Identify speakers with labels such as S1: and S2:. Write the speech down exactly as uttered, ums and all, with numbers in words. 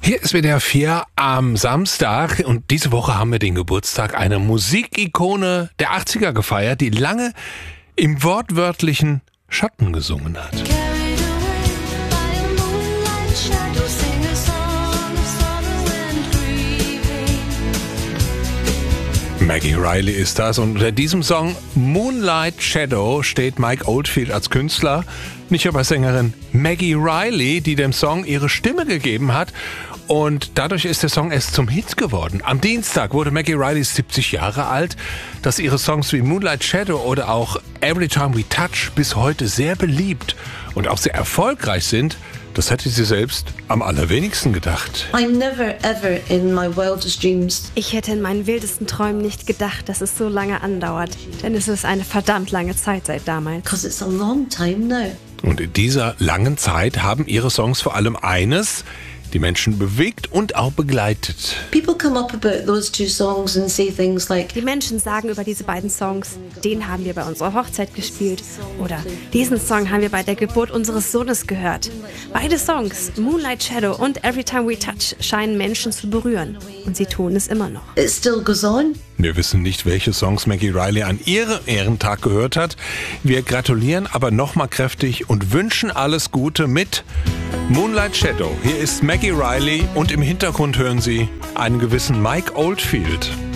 S1: Hier ist W D R vier am Samstag und diese Woche haben wir den Geburtstag einer Musikikone der achtziger gefeiert, die lange im wortwörtlichen Schatten gesungen hat. Maggie Reilly ist das und unter diesem Song Moonlight Shadow steht Mike Oldfield als Künstler, nicht aber Sängerin Maggie Reilly, die dem Song ihre Stimme gegeben hat. Und dadurch ist der Song erst zum Hit geworden. Am Dienstag wurde Maggie Reilly siebzig Jahre alt. Dass ihre Songs wie Moonlight Shadow oder auch Every Time We Touch bis heute sehr beliebt und auch sehr erfolgreich sind, das hätte sie selbst am allerwenigsten gedacht.
S2: I never ever in my wildest dreams.
S3: Ich hätte in meinen wildesten Träumen nicht gedacht, dass es so lange andauert. Denn es ist eine verdammt lange Zeit seit damals.
S2: Because it's a long time now.
S1: Und in dieser langen Zeit haben ihre Songs vor allem eines: die Menschen bewegt und auch begleitet.
S2: People come up about those two songs and say things like,
S3: Die Menschen sagen über diese beiden Songs, den haben wir bei unserer Hochzeit gespielt. Oder diesen Song haben wir bei der Geburt unseres Sohnes gehört. Beide Songs, Moonlight Shadow und Every Time We Touch, scheinen Menschen zu berühren. Und sie tun es immer noch.
S2: it still goes on.
S1: Wir wissen nicht, welche Songs Maggie Reilly an ihrem Ehrentag gehört hat. Wir gratulieren aber nochmal kräftig und wünschen alles Gute mit Moonlight Shadow. Hier ist Maggie Reilly und im Hintergrund hören Sie einen gewissen Mike Oldfield.